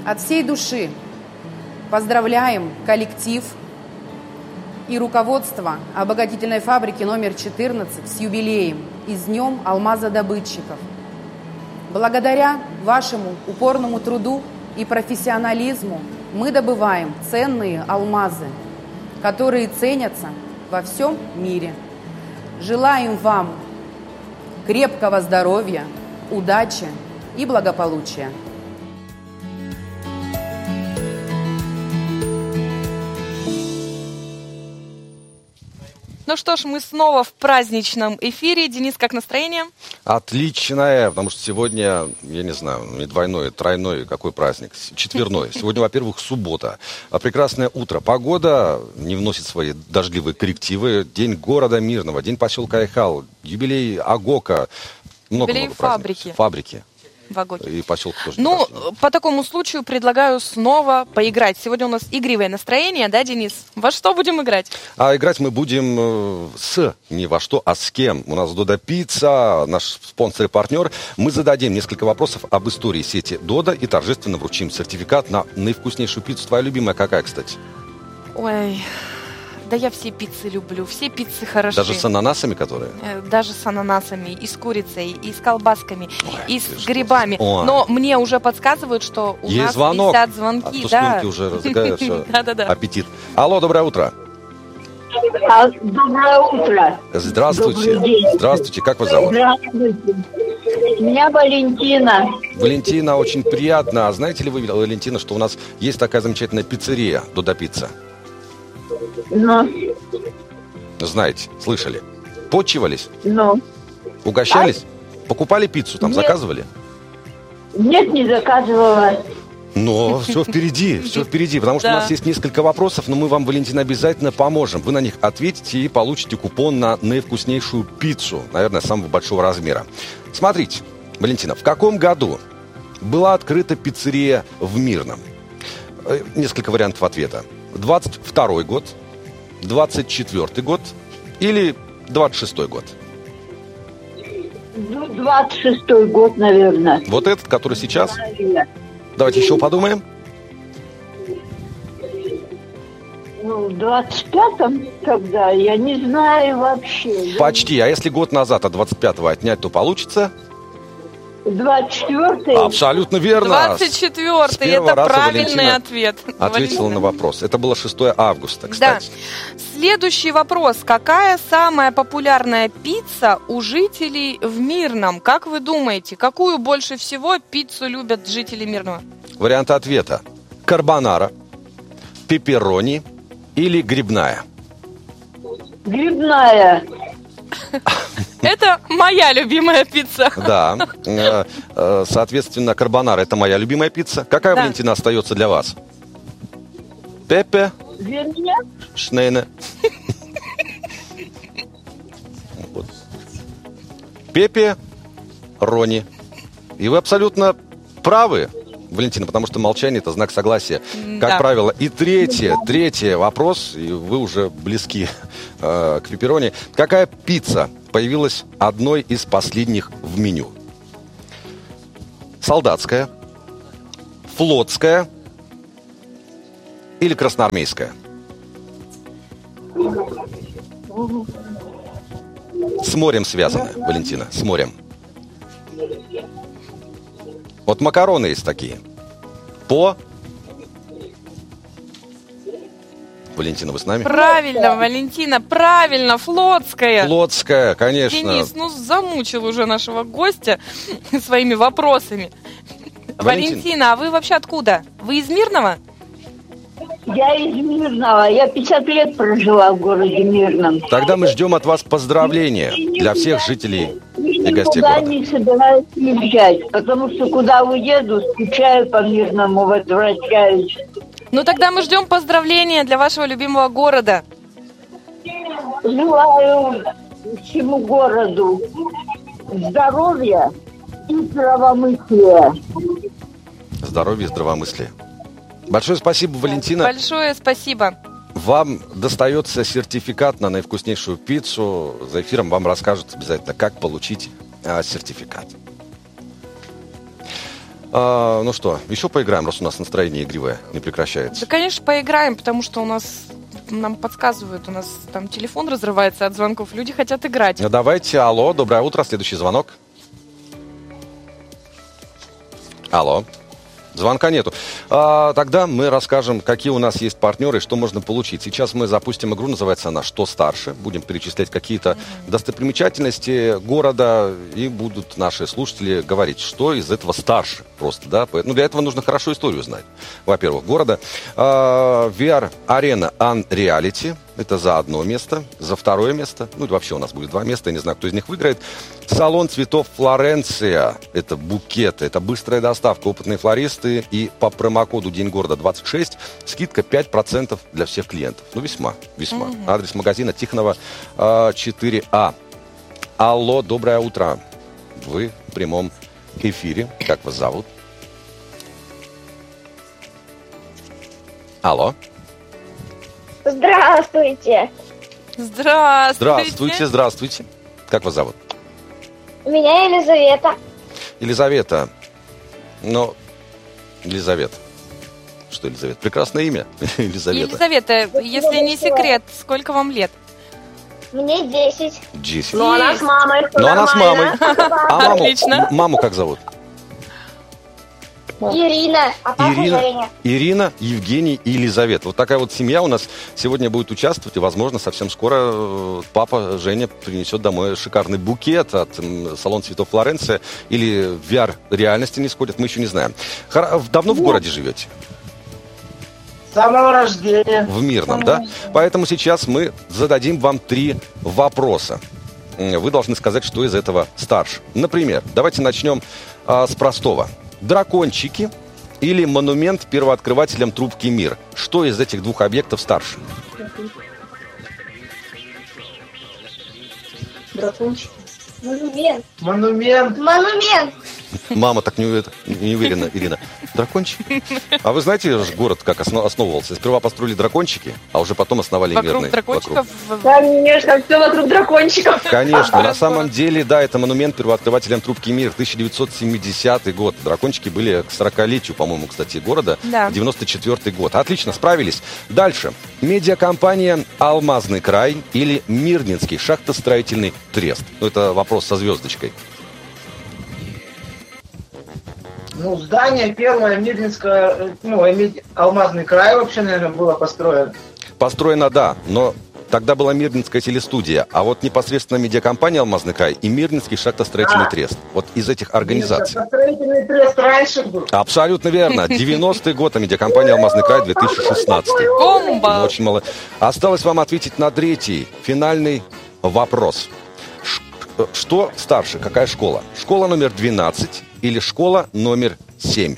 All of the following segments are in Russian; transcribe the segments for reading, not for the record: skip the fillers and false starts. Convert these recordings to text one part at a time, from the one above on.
От всей души поздравляем коллектив и руководство обогатительной фабрики номер 14 с юбилеем и с Днем алмазодобытчиков. Благодаря вашему упорному труду и профессионализму мы добываем ценные алмазы, которые ценятся во всем мире. Желаем вам крепкого здоровья, удачи и благополучия. Ну что ж, мы снова в праздничном эфире. Денис, как настроение? Отличное, потому что сегодня, я не знаю, не двойной, тройной, какой праздник, четверной. Сегодня, во-первых, суббота. Прекрасное утро. Погода не вносит свои дождливые коррективы. День города Мирного, день поселка Айхал, юбилей Агока. Юбилей фабрики. В Агоке. И поселок тоже. Ну, по такому случаю предлагаю снова поиграть. Сегодня у нас игривое настроение, да, Денис? Во что будем играть? А играть мы будем не во что, а с кем. У нас Додо Пицца, наш спонсор и партнер. Мы зададим несколько вопросов об истории сети Додо и торжественно вручим сертификат на наивкуснейшую пиццу. Твоя любимая какая, кстати? Ой... Да я все пиццы люблю, все пиццы хороши. Даже с ананасами, которые? Даже с ананасами, и с курицей, и с колбасками, и с грибами. Но мне уже подсказывают, что у нас звонок. Висят звонки. Слюнки уже разыграют, все. Аппетит. Алло, доброе утро. Доброе утро. Здравствуйте. Здравствуйте, как вас зовут? Здравствуйте. Меня Валентина. Валентина, очень приятно. А знаете ли вы, Валентина, что у нас есть такая замечательная пиццерия Додо Пицца? Но. Знаете, слышали. Почивались? Но. Угощались? Покупали пиццу там, Нет. заказывали? Нет, не заказывала. Но все впереди, потому что у нас есть несколько вопросов, но мы вам, Валентина, обязательно поможем. Вы на них ответите и получите купон на наивкуснейшую пиццу, наверное, самого большого размера. Смотрите, Валентина, в каком году была открыта пиццерия в Мирном? Несколько вариантов ответа. 22-й год, 24-й год или 26-й год? 26-й год, наверное. Вот этот, который сейчас? Давайте еще подумаем. Ну, в 25-м тогда, я не знаю вообще. Почти. А если год назад от 25-го отнять, то получится? 24-й? Абсолютно верно. 24-й, это правильный ответ. Ответила на вопрос. Это было 6 августа, кстати. Да. Следующий вопрос. Какая самая популярная пицца у жителей в Мирном? Как вы думаете, какую больше всего пиццу любят жители Мирного? Варианты ответа. Карбонара, пепперони или грибная? Грибная. Это моя любимая пицца. Да. Соответственно, карбонара – это моя любимая пицца. Какая, Валентина, остается для вас? Пепе? Шнейне. Пепе, Рони. И вы абсолютно правы, Валентина, потому что молчание – это знак согласия. Как правило. И третий вопрос, и вы уже близки к пепперони. Какая пицца появилась одной из последних в меню? Солдатская, флотская или красноармейская? С морем связаны, Валентина, с морем. Вот макароны есть такие. Валентина, вы с нами? Правильно, Валентина, правильно, флотская. Флотская, конечно. Денис, замучил уже нашего гостя своими вопросами. Валентина, а вы вообще откуда? Вы из Мирного? Я из Мирного. Я 50 лет прожила в городе Мирном. Тогда мы ждем от вас поздравления для всех жителей и гостей города. Никуда не собираюсь уезжать, потому что куда уеду, скучаю по Мирному, возвращаюсь. Ну тогда мы ждем поздравления для вашего любимого города. Желаю всему городу здоровья и здравомыслия. Здоровья и здравомыслия. Большое спасибо, Валентина. Большое спасибо. Вам достается сертификат на наивкуснейшую пиццу. За эфиром вам расскажут обязательно, как получить сертификат. Ну что, еще поиграем, раз у нас настроение игривое не прекращается? Да, конечно, поиграем, потому что нам подсказывают, у нас там телефон разрывается от звонков, люди хотят играть. Давайте, алло, доброе утро, следующий звонок. Алло. Звонка нету. Тогда мы расскажем, какие у нас есть партнеры и что можно получить. Сейчас мы запустим игру, называется она «Что старше?». Будем перечислять какие-то достопримечательности города, и будут наши слушатели говорить, что из этого старше просто, да. Ну, для этого нужно хорошо историю знать, во-первых, города. VR-арена Unreality. Это за одно место. За второе место, ну, вообще у нас будет 2 места, я не знаю, кто из них выиграет. Салон цветов Флоренция. Это букеты, это быстрая доставка, опытные флористы. И по промокоду День города 26 скидка 5% для всех клиентов. Ну, весьма. Адрес магазина Тихонова 4А. Алло, доброе утро. Вы в прямом эфире. Как вас зовут? Алло. Здравствуйте. Здравствуйте. Как вас зовут? Меня Елизавета. Елизавета. Елизавета. Что Елизавета? Прекрасное имя. Елизавета, если не секрет, сколько вам лет? Мне 10. 10. Но она с мамой. Отлично. Маму как зовут? Ирина. А папа Женя. Ирина, Евгений и Елизавета. Вот такая вот семья у нас сегодня будет участвовать. И, возможно, совсем скоро папа Женя принесет домой шикарный букет от салона цветов Флоренция. Или VR-реальности не сходят, мы еще не знаем. Давно в городе живете? С самого рождения. В Мирном, да? Поэтому сейчас мы зададим вам 3 вопроса. Вы должны сказать, что из этого старше. Например, давайте начнем с простого. Дракончики или монумент первооткрывателям трубки «Мир». Что из этих 2 объектов старше? Дракончик. Монумент. Мама так не уверена, Ирина. Дракончик? А вы знаете город, как основывался? Сперва построили дракончики, а уже потом основали Мирный. Вокруг дракончиков? Конечно, все вокруг дракончиков. Конечно, на самом деле, да, это монумент первооткрывателям трубки «Мир», 1970 год. Дракончики были к 40-летию, по-моему, кстати, города, да. 94-й год. Отлично, справились. Дальше. Медиакомпания «Алмазный край» или Мирнинский шахтостроительный трест? Ну, это вопрос со звездочкой. Ну, здание первое, Мирнинское, Алмазный край вообще, наверное, было построено. Построено, да, но тогда была Мирнинская телестудия, а вот непосредственно медиакомпания «Алмазный край» и Мирнинский шахтостроительный трест. Вот из этих организаций. Шахтостроительный трест раньше был. Абсолютно верно. 90-й год, а медиакомпания «Алмазный край» 2016. Бомба! Очень мало. Осталось вам ответить на 3-й, финальный вопрос. Что старше? Какая школа? Школа номер 12 или школа номер 7?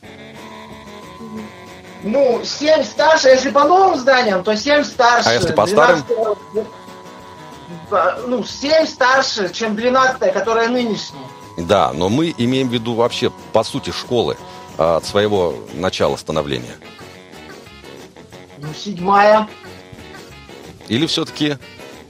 7 старше. Если по новым зданиям, то 7 старше. А если по старым? 7 старше, чем 12-я, которая нынешняя. Да, но мы имеем в виду вообще, по сути, школы от своего начала становления. 7-я. Или все-таки...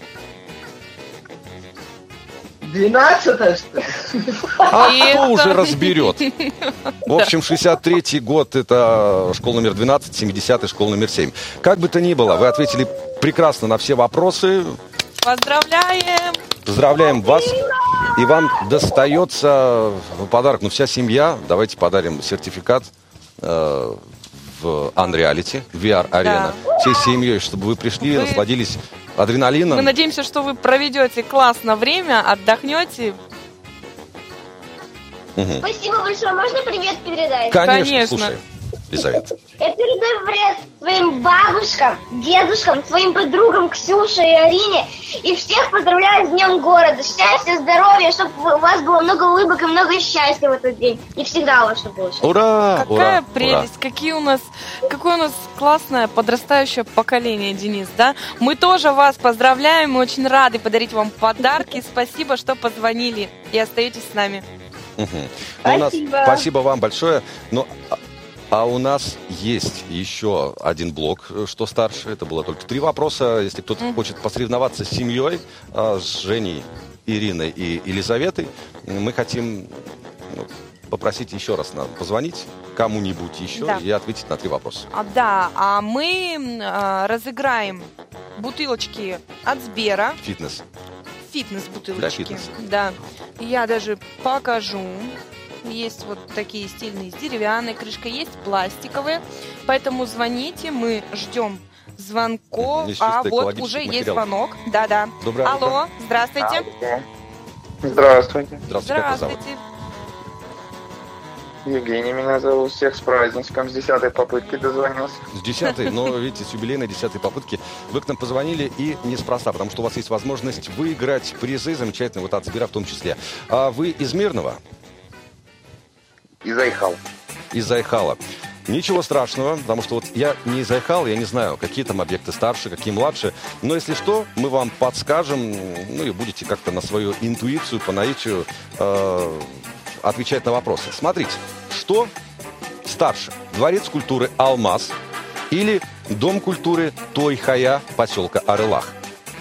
12-я, что ли? А кто уже разберет? В общем, 63-й год – это школа номер 12, 70-й школа номер 7. Как бы то ни было, вы ответили прекрасно на все вопросы. Поздравляем! Поздравляем вас. И вам достается подарок. Вся семья. Давайте подарим сертификат в Unreality, VR-арена. Да. Всей семьей, чтобы вы пришли, насладились адреналином. Мы надеемся, что вы проведете классно время, отдохнете. Спасибо большое. Можно привет передать? Конечно. Слушай, Елизавета. Я передаю привет своим бабушкам, дедушкам, своим подругам Ксюше и Арине. И всех поздравляю с Днем города. Счастья, здоровья, чтобы у вас было много улыбок и много счастья в этот день. И всегда у вас чтобы было счастье. Ура! Какая прелесть! Ура. Какое у нас классное подрастающее поколение, Денис, да? Мы тоже вас поздравляем, мы очень рады подарить вам подарки. Спасибо, что позвонили и остаетесь с нами. Спасибо. Спасибо вам большое. А у нас есть еще один блок, что старше. Это было только 3 вопроса. Если кто-то хочет посоревноваться с семьей, с Женей, Ириной и Елизаветой, мы хотим попросить еще раз нам позвонить кому-нибудь еще и ответить на 3 вопроса. А мы разыграем бутылочки от Сбера. Фитнес-бутылочки. Для фитнеса. Да. Я даже покажу. Есть вот такие стильные с деревянной крышкой, есть пластиковые. Поэтому звоните, мы ждем звонков. А вот уже есть звонок. Да-да. Доброе утро. Алло, здравствуйте. Здравствуйте. Здравствуйте, как вас зовут? Евгений меня зовут. Всех с праздничком. С 10-й попытки дозвонился. С 10-й, но видите, с юбилейной 10-й попытки вы к нам позвонили и неспроста, потому что у вас есть возможность выиграть призы замечательные, вот от Сбера в том числе. А вы из Мирного? Из Айхала. Из Айхала. Ничего страшного, потому что вот я не из Айхала, я не знаю, какие там объекты старше, какие младше. Но если что, мы вам подскажем, ну и будете как-то на свою интуицию, по наитию отвечать на вопросы. Смотрите, что старше? Дворец культуры «Алмаз» или Дом культуры Той-Хая поселка Арылах?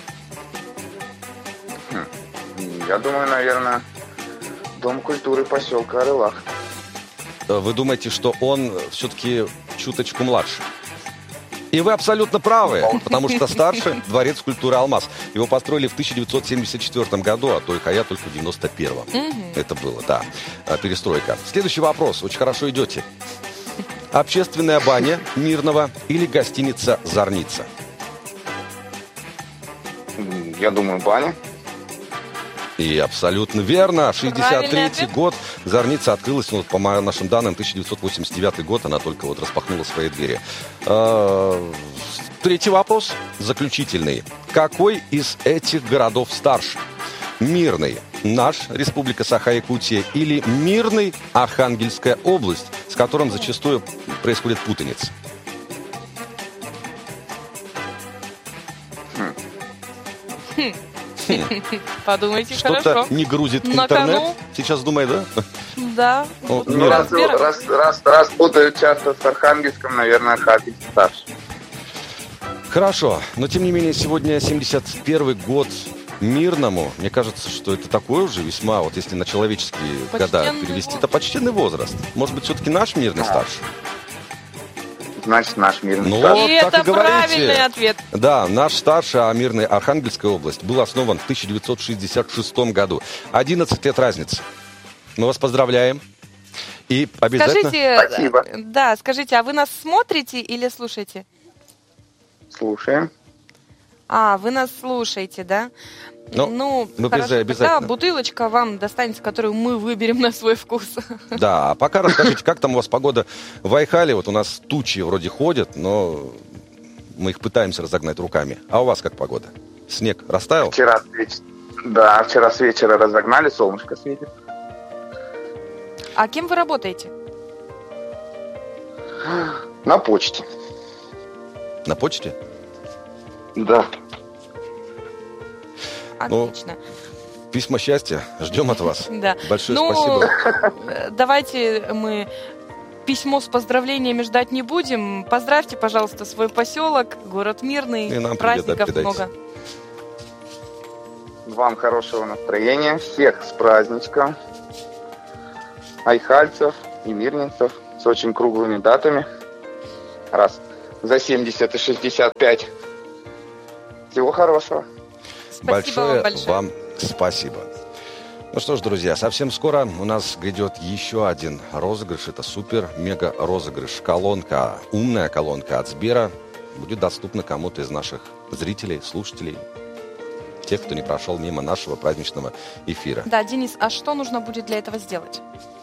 Я думаю, наверное, Дом культуры поселка Арылах. Вы думаете, что он все-таки чуточку младше? И вы абсолютно правы, потому что старше Дворец культуры «Алмаз». Его построили в 1974 году, а Той-Хая только в 1991. Это было, да, перестройка. Следующий вопрос. Очень хорошо идете. Общественная баня Мирного или гостиница «Зорница»? Я думаю, баня. И абсолютно верно. 63-й год. Зорница открылась, ну, по нашим данным, 1989 год. Она только вот распахнула свои двери. Третий вопрос, заключительный. Какой из этих городов старше? Мирный, наш, Республика Саха-Якутия, или Мирный, Архангельская область, с которым зачастую происходит путаница? Подумайте хорошо. Что-то не грузит интернет. Сейчас думаю, да? Да. Ну, раз путают часто с Архангельском, наверное, Архангельск старше. Хорошо, но тем не менее сегодня 71-й год Мирному. Мне кажется, что это такой уже весьма, вот если на человеческие года перевести, это почтенный возраст. Может быть, все-таки наш Мирный старше? Значит, наш Мирный ну, старше. Вот, и это правильный ответ. Да, наш старше, а Мирный Архангельская область был основан в 1966 году. 11 лет разницы. Мы вас поздравляем. И обязательно... Спасибо. Да, скажите, а вы нас смотрите или слушаете? Слушаем. А, вы нас слушаете, да? Ну хорошо, обязательно. Тогда бутылочка вам достанется, которую мы выберем на свой вкус. Да, а пока расскажите, как там у вас погода в Айхале? Вот у нас тучи вроде ходят, но мы их пытаемся разогнать руками. А у вас как погода? Снег растаял? Вчера с вечера разогнали, солнышко светит. А кем вы работаете? На почте. На почте? Да. Отлично. Письма счастья ждем от вас. Да. Большое спасибо. Давайте мы письмо с поздравлениями ждать не будем. Поздравьте, пожалуйста, свой поселок, город Мирный. И нам праздников много. Вам хорошего настроения. Всех с праздничком. Айхальцев и мирнинцев с очень круглыми датами. Раз за 70 и 65. Всего хорошего. Спасибо большое вам спасибо. Ну что ж, друзья, совсем скоро у нас грядет еще один розыгрыш. Это супер-мега-розыгрыш. Колонка, умная колонка от Сбера будет доступна кому-то из наших зрителей, слушателей, тех, кто не прошел мимо нашего праздничного эфира. Да, Денис, а что нужно будет для этого сделать?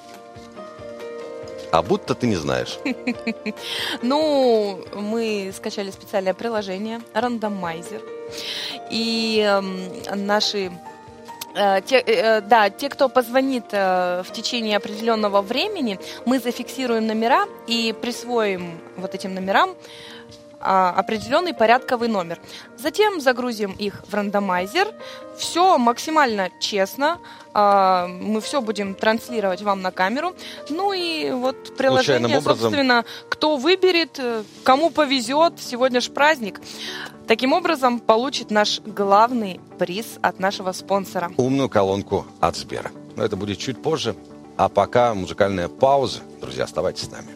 А будто ты не знаешь. Ну, мы скачали специальное приложение «Рандомайзер». И наши... те, кто позвонит в течение определенного времени, мы зафиксируем номера и присвоим вот этим номерам определенный порядковый номер. Затем загрузим их в рандомайзер. Все максимально честно. Мы все будем транслировать вам на камеру. Ну и вот приложение, собственно, кто выберет, кому повезет, сегодня ж праздник. Таким образом, получит наш главный приз от нашего спонсора. Умную колонку от Сбера. Но это будет чуть позже. А пока музыкальная пауза. Друзья, оставайтесь с нами.